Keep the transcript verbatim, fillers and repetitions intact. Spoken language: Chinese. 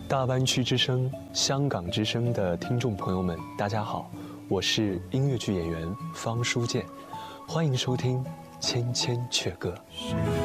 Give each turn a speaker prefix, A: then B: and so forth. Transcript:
A: 大湾区之声、香港之声的听众朋友们，大家好，我是音乐剧演员方书建，欢迎收听《千千阙歌》。